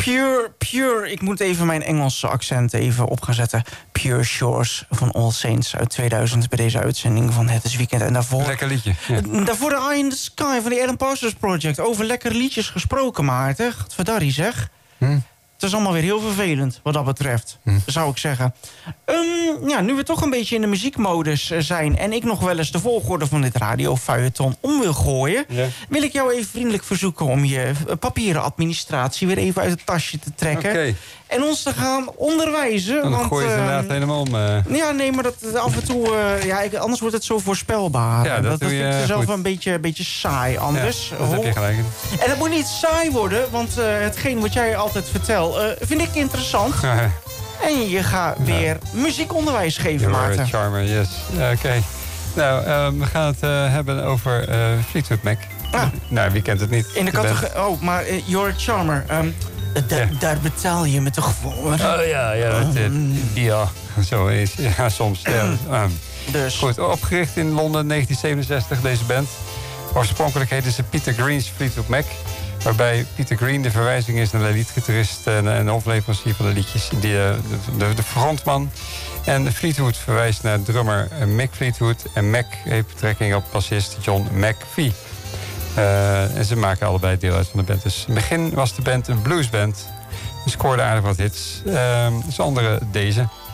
Pure, ik moet even mijn Engelse accent even op gaan zetten. Pure Shores van All Saints uit 2000 bij deze uitzending van Het is Weekend. En daarvoor, lekker liedje. Ja. Daarvoor de Eye in the Sky van de Alan Parsons Project. Over lekkere liedjes gesproken, Maarten. Gadverdarrie zeg. Het is allemaal weer heel vervelend, wat dat betreft, zou ik zeggen. Nu we toch een beetje in de muziekmodus zijn... en ik nog wel eens de volgorde van dit radiofeuilleton om wil gooien... Ja. wil ik jou even vriendelijk verzoeken om je papieren administratie... weer even uit het tasje te trekken. Okay. En ons te gaan onderwijzen. Dan gooi je het inderdaad helemaal om. Ja, nee, maar dat af en toe... anders wordt het zo voorspelbaar. Ja, dat doe je vind ik zelf goed. een beetje saai anders. Ja, dat heb je gelijk in. En het moet niet saai worden, want hetgeen wat jij altijd vertelt... vind ik interessant. En je gaat weer muziekonderwijs geven, Maarten. You're a charmer, yes. Oké. Nou, we gaan het hebben over Fleetwood Mac. Nou, wie kent het niet? In de categorie... Oh, maar You're a Charmer. Daar betaal je me toch voor? Oh ja, ja, zo is ja, soms. Dus. Goed, opgericht in Londen 1967, deze band. Oorspronkelijk heette ze Peter Green's Fleetwood Mac... waarbij Peter Green de verwijzing is naar de liedgitarist... en hoofdleverancier van de liedjes, de frontman. En Fleetwood verwijst naar drummer Mick Fleetwood... en Mac heeft betrekking op bassist John McVie. En ze maken allebei deel uit van de band. Dus in het begin was de band een bluesband. Ze scoorden aardig wat hits. Dus andere deze...